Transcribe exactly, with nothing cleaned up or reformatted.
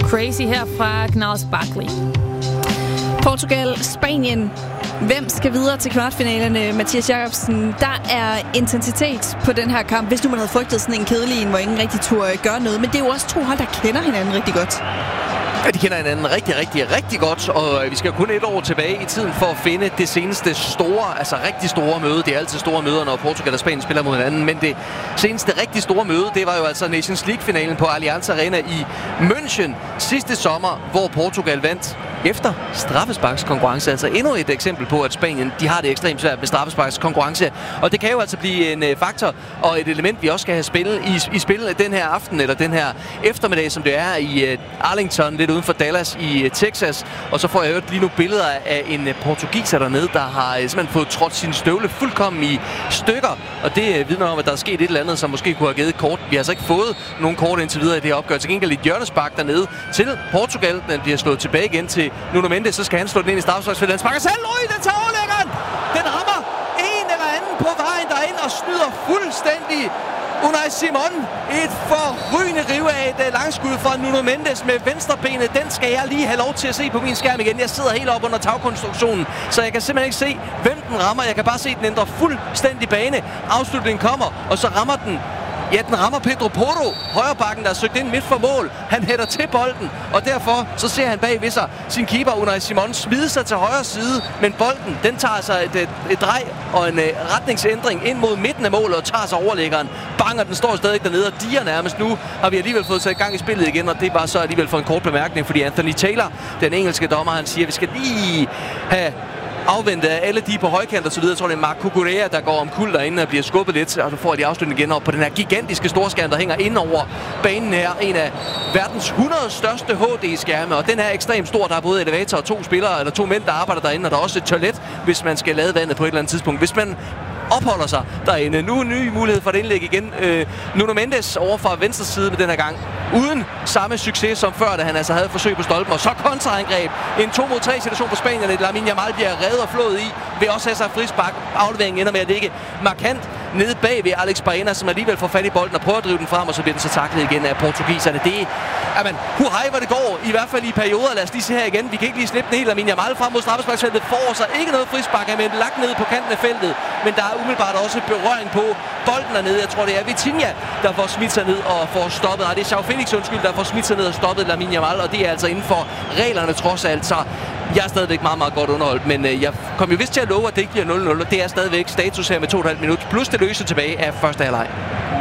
Crazy her fra Gnarls Barkley. Portugal, Spanien. Hvem skal videre til kvartfinalerne, Mathias Jacobsen? Der er intensitet på den her kamp, hvis nu man havde frygtet sådan en kedelig en, hvor ingen rigtig turde gøre noget. Men det er jo også to hold, der kender hinanden rigtig godt. Ja, de kender hinanden rigtig, rigtig, rigtig godt, og vi skal kun et år tilbage i tiden for at finde det seneste store, altså rigtig store møde. Det er altid store møder, når Portugal og Spanien spiller mod hinanden, men det seneste rigtig store møde, det var jo altså Nations League-finalen på Allianz Arena i München sidste sommer, hvor Portugal vandt efter straffesparkskonkurrence. Altså endnu et eksempel på, at Spanien, de har det ekstremt svært med straffesparkskonkurrence, og det kan jo altså blive en faktor og et element, vi også skal have spillet i, i spil den her aften, eller den her eftermiddag, som det er i uh, Arlington, lidt uden for Dallas i uh, Texas. Og så får jeg hørt lige nu billeder af en uh, portugiser dernede, der har uh, simpelthen fået trådt sin støvle fuldkommen i stykker, og det uh, vidner om, at der er sket et eller andet, som måske kunne have givet kort. Vi har altså ikke fået nogen kort indtil videre i det her opgør. Til gengæld et hjørnespark dernede til Portugal. Den bliver slået tilbage igen til Nuno Mendes, så skal han slå den ind i straffesparksfeltet. Han sparker selv. Ui, den tager overlæggeren! Den rammer en eller anden på vejen derind og snyder fuldstændig Unai Simon. Et forrygende rive af et langskud fra Nuno Mendes med venstrebenet. Den skal jeg lige have lov til at se på min skærm igen. Jeg sidder helt op under tagkonstruktionen, så jeg kan simpelthen ikke se, hvem den rammer. Jeg kan bare se, at den ændrer fuldstændig bane. Afslutningen kommer, og så rammer den Ja, den rammer Pedro Porro, højrebakken, der har søgt ind midt for mål. Han hætter til bolden, og derfor så ser han bag ved sig sin keeper Unai Simon smide sig til højre side. Men bolden, den tager altså et, et, et drej og en uh, retningsændring ind mod midten af målet og tager sig overlæggeren. Banger, den står stadig dernede og diger nærmest. Nu har vi alligevel fået sat gang i spillet igen, og det er bare så alligevel for en kort bemærkning, fordi Anthony Taylor, den engelske dommer, han siger, at vi skal lige have afventet af alle de på højkant og så videre. Jeg tror, det er Marc Cucurella, der går omkuld derinde og bliver skubbet lidt, og så får de afslutning igen op på den her gigantiske storskærm, der hænger ind over banen her. En af verdens hundrede største H D-skærme, og den er ekstremt stor. Der er både elevator og to spillere, eller to mænd, der arbejder derinde, og der er også et toilet, hvis man skal lade vandet på et eller andet tidspunkt. Hvis man opholder sig derinde. Nu en ny mulighed for et indlæg igen. Øh, Nuno Mendes over fra venstre side med den her gang. Uden samme succes som før, da han altså havde forsøg på stolpen. Og så kontraangreb. En to mod tre situation for Spanierne. Lamine Yamal bliver reddet og flået i. Vil også have sig frispark. Afleveringen ender med at ligge markant nede bag ved Alex Baena, som alligevel får fat i bolden og prøver at drive den frem, og så bliver den så taklet igen af portugiserne. Det er, jamen, huhej, hvor det går. I hvert fald i perioder. Lad os lige se her igen. Vi kan ikke lige slippe den helt. Lamine Yamal frem mod straffesparksfeltet. Får så ikke noget frispark, men lagt ned på kanten af feltet. Men der er umiddelbart også berøring på bolden dernede. Jeg tror, det er Vitinha, der får smidt sig ned og får stoppet. Nej, det er João Felix, undskyld, der får smidt sig ned og stoppet Lamine Yamal, og det er altså inden for reglerne trods alt. Så jeg er stadigvæk meget, meget godt underholdt, men øh, jeg kom jo vist til at love, at det ikke bliver nul nul, og det er stadigvæk status her med to komma fem minutter, plus det løse tilbage af første halvleg.